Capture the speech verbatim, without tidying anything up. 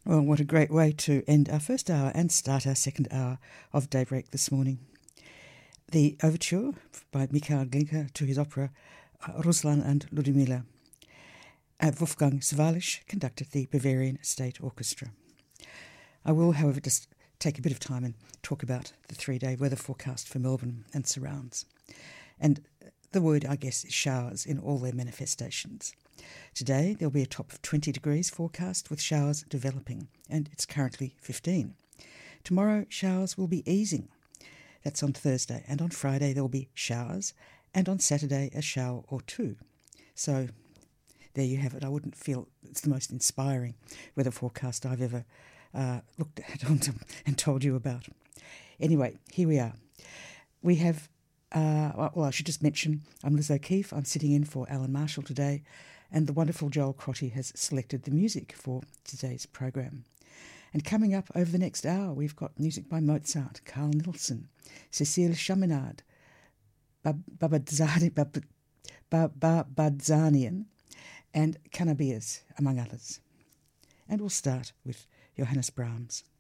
Well, what a great way to end our first hour and start our second hour of Daybreak this morning. The overture by Mikhail Glinka to his opera Ruslan and Ludmila. Uh, Wolfgang Sawallisch conducted the Bavarian State Orchestra. I will, however, just take a bit of time and talk about the three-day weather forecast for Melbourne and surrounds. And the word, I guess, is showers in all their manifestations. Today there'll be a top of twenty degrees forecast with showers developing, and it's currently fifteen. Tomorrow showers will be easing. That's on Thursday, and on Friday there'll be showers, and on Saturday a shower or two. So there you have it. I wouldn't feel it's the most inspiring weather forecast I've ever uh, looked at and told you about. Anyway, here we are. We have, uh, well, I should just mention, I'm Liz O'Keefe. I'm sitting in for Alan Marshall today, and the wonderful Joel Crotty has selected the music for today's program. And coming up over the next hour, we've got music by Mozart, Carl Nielsen, Cécile Chaminade, Babadzanian, and Cannabias, among others. And we'll start with Johannes Brahms.